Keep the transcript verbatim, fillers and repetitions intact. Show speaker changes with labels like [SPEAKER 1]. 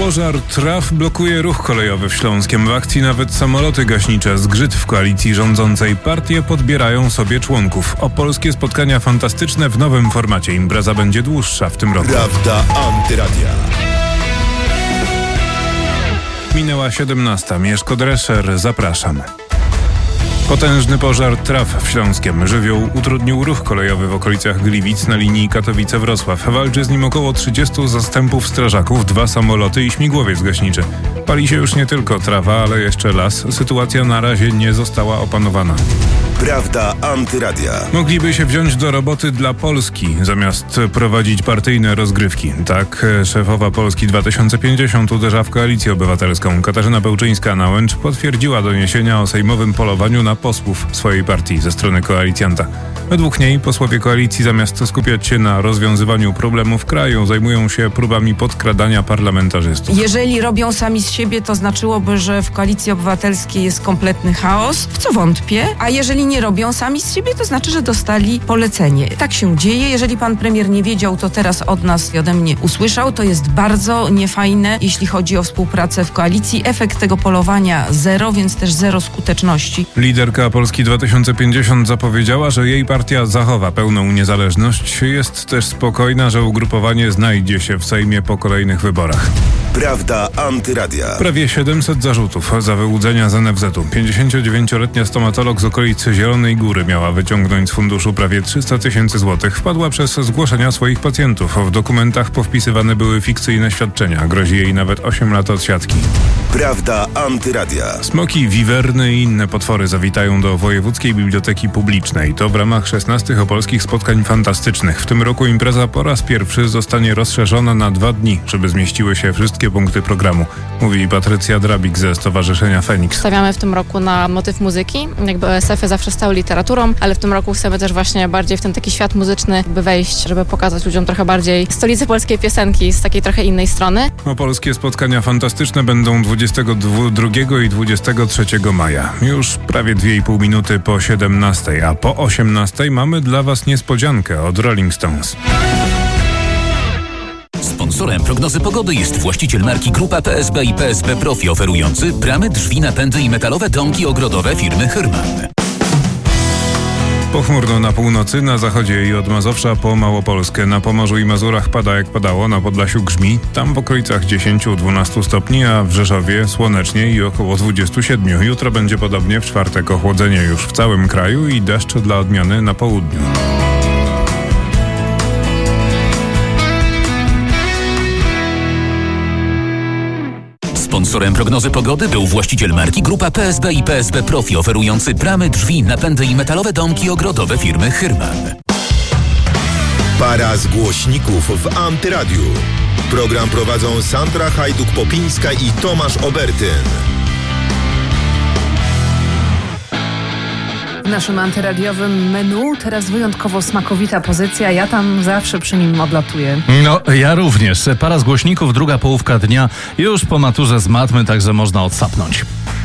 [SPEAKER 1] Pożar traw blokuje ruch kolejowy w Śląskiem. W akcji nawet samoloty gaśnicze. Zgrzyt w koalicji rządzącej. Partie podbierają sobie członków. Opolskie spotkania fantastyczne w nowym formacie. Impreza będzie dłuższa w tym roku.
[SPEAKER 2] Prawda Antyradia.
[SPEAKER 1] Minęła siedemnasta. Mieszko Drescher, zapraszam. Potężny pożar traw w Śląskiem. Żywioł utrudnił ruch kolejowy w okolicach Gliwic na linii Katowice-Wrocław. Walczy z nim około trzydziestu zastępów strażaków, dwa samoloty i śmigłowiec gaśniczy. Pali się już nie tylko trawa, ale jeszcze las. Sytuacja na razie nie została opanowana.
[SPEAKER 2] Prawda Antyradia.
[SPEAKER 1] Mogliby się wziąć do roboty dla Polski, zamiast prowadzić partyjne rozgrywki. Tak szefowa Polski dwa tysiące pięćdziesiąt uderza w Koalicję Obywatelską. Katarzyna Bełczyńska-Nałęcz potwierdziła doniesienia o sejmowym polowaniu na posłów swojej partii ze strony koalicjanta. Według niej posłowie koalicji zamiast skupiać się na rozwiązywaniu problemów kraju, zajmują się próbami podkradania parlamentarzystów.
[SPEAKER 3] Jeżeli robią sami z siebie, to znaczyłoby, że w Koalicji Obywatelskiej jest kompletny chaos, w co wątpię, a jeżeli nie robią sami z siebie, to znaczy, że dostali polecenie. Tak się dzieje. Jeżeli pan premier nie wiedział, to teraz od nas i ode mnie usłyszał. To jest bardzo niefajne, jeśli chodzi o współpracę w koalicji. Efekt tego polowania zero, więc też zero skuteczności.
[SPEAKER 1] Liderka Polski dwa tysiące pięćdziesiąt zapowiedziała, że jej partia zachowa pełną niezależność. Jest też spokojna, że ugrupowanie znajdzie się w Sejmie po kolejnych wyborach.
[SPEAKER 2] Prawda Antyradia.
[SPEAKER 1] Prawie siedemset zarzutów za wyłudzenia z en ef zetu. pięćdziesięciodziewięcioletnia stomatolog z okolicy Zielonej Góry miała wyciągnąć z funduszu prawie trzysta tysięcy złotych. Wpadła przez zgłoszenia swoich pacjentów. W dokumentach powpisywane były fikcyjne świadczenia. Grozi jej nawet osiem lat odsiadki.
[SPEAKER 2] Prawda Antyradia.
[SPEAKER 1] Smoki, wiwerny i inne potwory zawitają do Wojewódzkiej Biblioteki Publicznej. To w ramach szesnastych opolskich spotkań fantastycznych. W tym roku impreza po raz pierwszy zostanie rozszerzona na dwa dni, żeby zmieściły się wszystkie punkty programu. Mówi Patrycja Drabik ze Stowarzyszenia Feniks.
[SPEAKER 4] Stawiamy w tym roku na motyw muzyki. Jakby O S F-y zawsze stały literaturą, ale w tym roku chcemy też właśnie bardziej w ten taki świat muzyczny by wejść, żeby pokazać ludziom trochę bardziej stolicę polskiej piosenki z takiej trochę innej strony.
[SPEAKER 1] Opolskie spotkania fantastyczne będą dwudziestego drugiego i dwudziestego trzeciego maja. Już prawie dwie i pół minuty po siedemnastej, a po osiemnastej mamy dla Was niespodziankę od Rolling Stones.
[SPEAKER 5] Sponsorem prognozy pogody jest właściciel marki Grupa P S B i P S B Profi, oferujący bramy, drzwi, napędy i metalowe domki ogrodowe firmy Hyrman.
[SPEAKER 1] Pochmurno na północy, na zachodzie i od Mazowsza po Małopolskę. Na Pomorzu i Mazurach pada jak padało, na Podlasiu grzmi. Tam w okolicach dziesięć do dwunastu stopni, a w Rzeszowie słonecznie i około dwudziestu siedmiu. Jutro będzie podobnie, w czwartek ochłodzenie już w całym kraju i deszcz dla odmiany na południu.
[SPEAKER 5] Sponsorem prognozy pogody był właściciel marki Grupa P S B i P S B Profi, oferujący bramy, drzwi, napędy i metalowe domki ogrodowe firmy Hyrman.
[SPEAKER 2] Para z głośników w Antyradiu. Program prowadzą Sandra Hajduk-Popińska i Tomasz Obertyn.
[SPEAKER 6] W naszym antyradiowym menu teraz wyjątkowo smakowita pozycja. Ja tam zawsze przy nim odlatuję.
[SPEAKER 7] No, ja również. Para z głośników, druga połówka dnia już po maturze z matmy, także można odsapnąć.